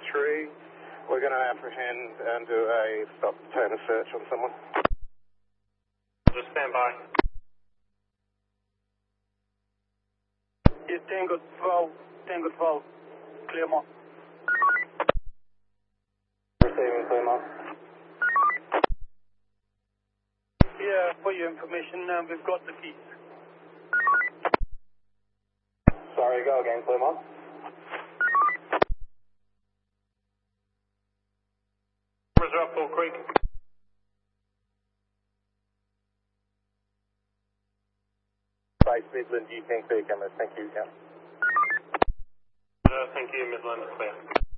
tree. We're going to apprehend and do a stop turn search on someone. Just stand by. Yeah, Tango 12, Claremont. Receiving Claremont. Yeah, for your information, we've got the keys. Sorry, go again, Claremont. Reserve Bull Creek. Base Midland, you think they're cameras. Thank you, yeah. Thank you, Midland, clear.